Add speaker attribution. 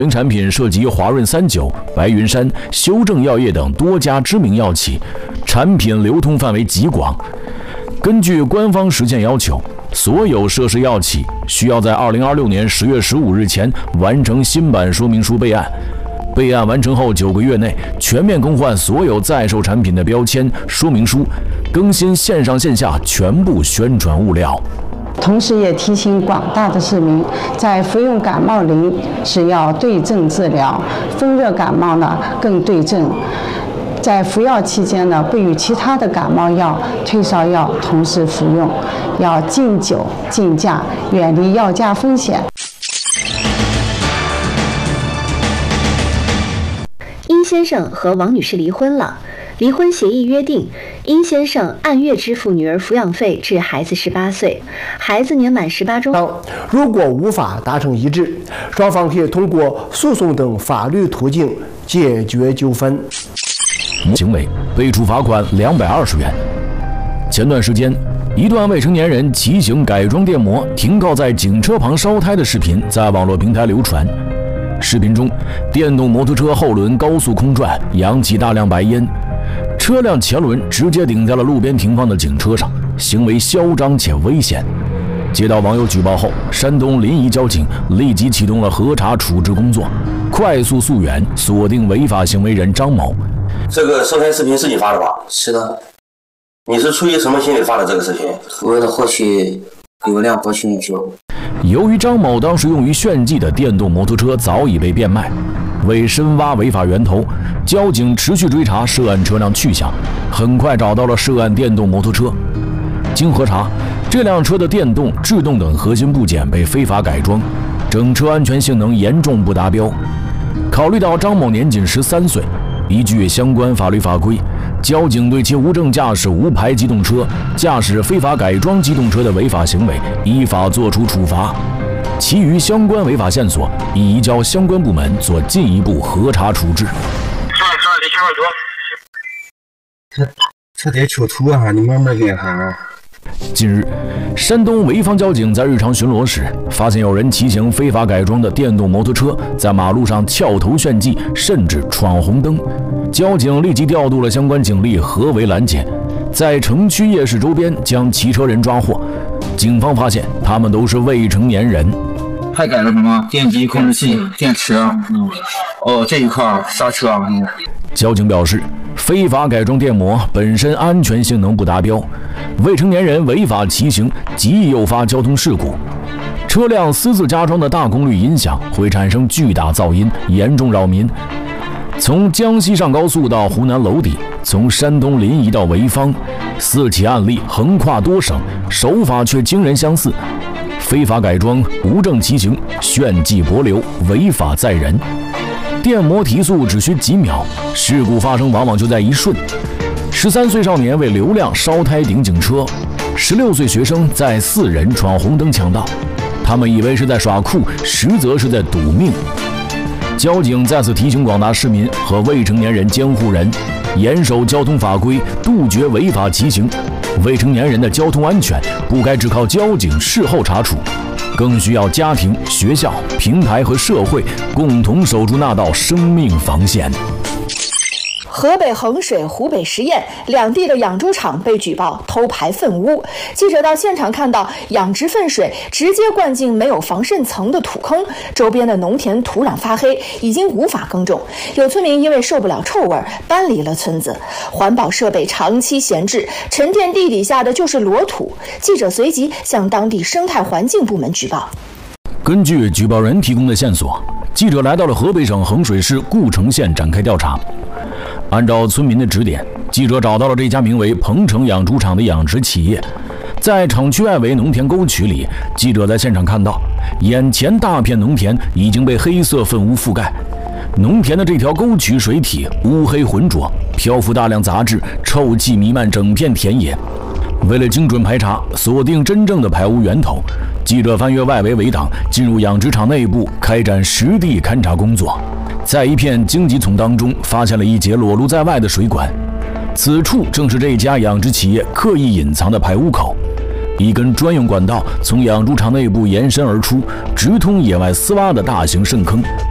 Speaker 1: 产品涉及华润39、白云山、修正药业等多家知名药企，产品流通范围极广。根据官方实践要求，所有涉事药企需要在2026年10月15日前完成新版说明书备案。备案完成后9个月内全面更换所有在售产品的标签、说明书，更新线上线下全部宣传物料。
Speaker 2: 同时也提醒广大的市民，在服用感冒灵是要对症治疗，风热感冒呢更对症。在服药期间呢，不与其他的感冒药、退烧药同时服用，要禁酒禁驾，远离药价风险。
Speaker 3: 殷先生和王女士离婚了，离婚协议约定，殷先生按月支付女儿抚养费至孩子18岁，孩子年满18周。
Speaker 4: 如果无法达成一致，双方可以通过诉讼等法律途径解决纠纷。
Speaker 1: 行为被处罚款220元。前段时间，一段未成年人骑行改装电摩停靠在警车旁烧胎的视频在网络平台流传。视频中，电动摩托车后轮高速空转，扬起大量白烟，车辆前轮直接顶在了路边停放的警车上，行为嚣张且危险。接到网友举报后，山东临沂交警立即启动了核查处置工作，快速溯源，锁定违法行为人张某。
Speaker 5: 这个收胎视频是你发的吧？
Speaker 6: 是的。
Speaker 5: 你是出于什么心理发的这个视频？
Speaker 6: 为了获取流量，博取眼球。
Speaker 1: 由于张某当时用于炫技的电动摩托车早已被变卖，为深挖违法源头，交警持续追查涉案车辆去向，很快找到了涉案电动摩托车。经核查，这辆车的电动、制动等核心部件被非法改装，整车安全性能严重不达标。考虑到张某年仅13岁，依据相关法律法规，交警对其无证驾驶无牌机动车、驾驶非法改装机动车的违法行为依法作出处罚，其余相关违法线索已移交相关部门做进一步核查处置。
Speaker 7: 这得求图啊，你慢慢练哈。
Speaker 1: 近日，山东潍坊交警在日常巡逻时，发现有人骑行非法改装的电动摩托车在马路上翘头炫技，甚至闯红灯。交警立即调度了相关警力合围拦截，在城区夜市周边将骑车人抓获。警方发现他们都是未成年人。
Speaker 7: 还改了什么电机控制器、电池，这一块刹车。
Speaker 1: 交警表示，非法改装电摩本身安全性能不达标，未成年人违法骑行极易诱发交通事故。车辆私自加装的大功率音响会产生巨大噪音，严重扰民。从江西上高速到湖南娄底，从山东临沂到潍坊，4起案例横跨多省，手法却惊人相似。非法改装、无证骑行、炫技博流、违法载人。电摩提速只需几秒，事故发生往往就在一瞬。13岁少年为流量烧胎顶警车，16岁学生载4人闯红灯抢道，他们以为是在耍酷，实则是在赌命。交警再次提醒广大市民和未成年人监护人，严守交通法规，杜绝违法骑行。未成年人的交通安全不该只靠交警事后查处，更需要家庭、学校、平台和社会共同守住那道生命防线。
Speaker 8: 河北衡水、湖北十堰两地的养猪场被举报偷排粪污，记者到现场看到养殖粪水直接灌进没有防渗层的土坑，周边的农田土壤发黑，已经无法耕种。有村民因为受不了臭味搬离了村子。环保设备长期闲置，沉淀地底下的就是裸土。记者随即向当地生态环境部门举报。
Speaker 1: 根据举报人提供的线索，记者来到了河北省衡水市故城县展开调查。按照村民的指点，记者找到了这家名为鹏城养猪场的养殖企业。在厂区外围农田沟渠里，记者在现场看到，眼前大片农田已经被黑色粪污覆盖。农田的这条沟渠水体乌黑浑浊，漂浮大量杂质，臭气弥漫整片田野。为了精准排查，锁定真正的排污源头，记者翻越外围围挡，进入养殖场内部，开展实地勘查工作。在一片荆棘丛当中，发现了一节裸露在外的水管，此处正是这家养殖企业刻意隐藏的排污口。一根专用管道从养猪场内部延伸而出，直通野外丝洼的大型渗坑。